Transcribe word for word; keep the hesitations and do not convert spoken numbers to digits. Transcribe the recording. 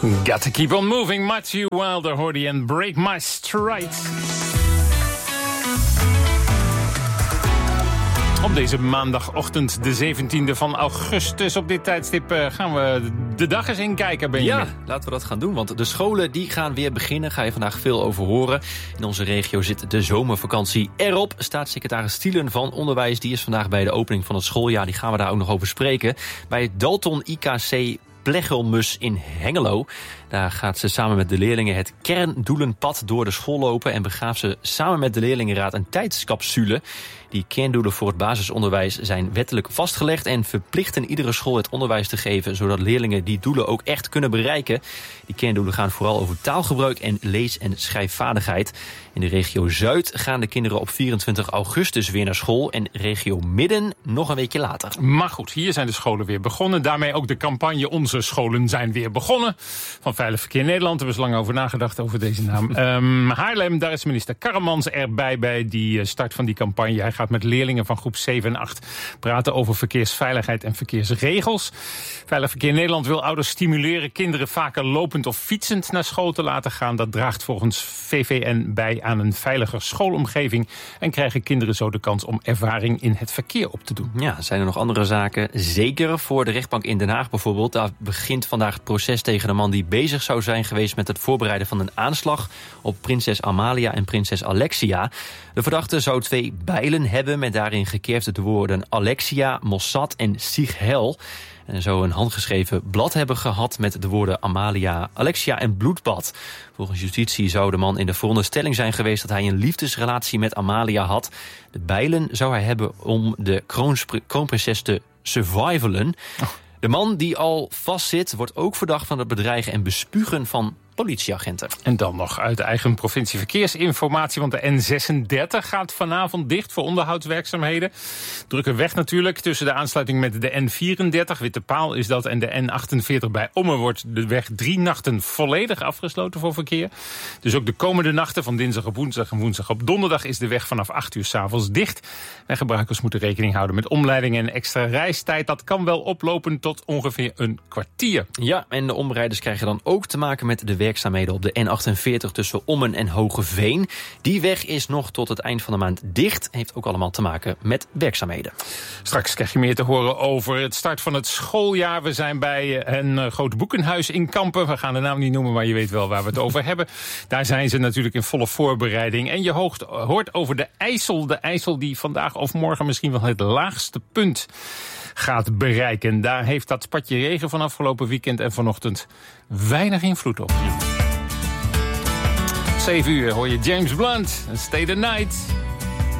Got to keep on moving, Matthew Wilder hoorde je en Break My Stride. Op deze maandagochtend, de zeventiende van augustus. Op dit tijdstip uh, gaan we de dag eens inkijken, Benjamin. Ja, laten we dat gaan doen, want de scholen die gaan weer beginnen. Ga je vandaag veel over horen. In onze regio zit de zomervakantie erop. Staatssecretaris Stielen van Onderwijs die is vandaag bij de opening van het schooljaar. Die gaan we daar ook nog over spreken. Bij het Dalton I K C Plechelmus in Hengelo. Daar gaat ze samen met de leerlingen het kerndoelenpad door de school lopen en begraaft ze samen met de leerlingenraad een tijdscapsule. Die kerndoelen voor het basisonderwijs zijn wettelijk vastgelegd en verplichten iedere school het onderwijs te geven, zodat leerlingen die doelen ook echt kunnen bereiken. Die kerndoelen gaan vooral over taalgebruik en lees- en schrijfvaardigheid. In de regio Zuid gaan de kinderen op vierentwintig augustus weer naar school en regio Midden nog een weekje later. Maar goed, hier zijn de scholen weer begonnen. Daarmee ook de campagne Onze Scholen zijn weer begonnen. Van Veilig Verkeer Nederland, daar hebben we lang over nagedacht over deze naam. um, Haarlem, daar is minister Karremans erbij bij die start van die campagne. Hij gaat met leerlingen van groep zeven en acht praten over verkeersveiligheid en verkeersregels. Veilig Verkeer Nederland wil ouders stimuleren kinderen vaker lopend of fietsend naar school te laten gaan. Dat draagt volgens V V N bij aan een veiliger schoolomgeving en krijgen kinderen zo de kans om ervaring in het verkeer op te doen. Ja, zijn er nog andere zaken? Zeker voor de rechtbank in Den Haag bijvoorbeeld. Daar begint vandaag het proces tegen de man die bezig zou zijn geweest met het voorbereiden van een aanslag op prinses Amalia en prinses Alexia. De verdachte zou twee bijlen hebben met daarin gekerfd de woorden Alexia, Mossad en Sieg Heil. En zo een handgeschreven blad hebben gehad met de woorden Amalia, Alexia en bloedbad. Volgens justitie zou de man in de veronderstelling zijn geweest dat hij een liefdesrelatie met Amalia had. De bijlen zou hij hebben om de kroonprinses te survivalen. Oh. De man die al vastzit wordt ook verdacht van het bedreigen en bespugen van politieagenten. En dan nog uit eigen provincie verkeersinformatie, want de N zesendertig gaat vanavond dicht voor onderhoudswerkzaamheden. Drukke weg natuurlijk tussen de aansluiting met de N vierendertig, Witte Paal is dat, en de N achtenveertig bij Ommen wordt de weg drie nachten volledig afgesloten voor verkeer. Dus ook de komende nachten van dinsdag op woensdag en woensdag op donderdag is de weg vanaf acht uur 's avonds dicht. Weggebruikers moeten rekening houden met omleidingen en extra reistijd. Dat kan wel oplopen tot ongeveer een kwartier. Ja, en de omrijders krijgen dan ook te maken met de werkzaamheden op de N achtenveertig tussen Ommen en Hogeveen. Die weg is nog tot het eind van de maand dicht. Heeft ook allemaal te maken met werkzaamheden. Straks krijg je meer te horen over het start van het schooljaar. We zijn bij een groot boekenhuis in Kampen. We gaan de naam niet noemen, maar je weet wel waar we het over hebben. Daar zijn ze natuurlijk in volle voorbereiding. En je hoort over de IJssel. De IJssel die vandaag of morgen misschien wel het laagste punt gaat bereiken. Daar heeft dat spatje regen van afgelopen weekend en vanochtend weinig invloed op. zeven uur hoor je James Blunt en Stay the Night.